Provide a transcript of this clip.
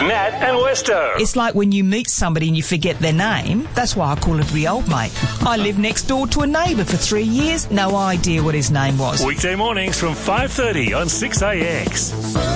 Nat and Westo. It's like when you meet somebody and you forget their name. That's why I call it re-old mate. I lived next door to a neighbour for 3 years. No idea what his name was. Weekday mornings from 5:30 on 6AX.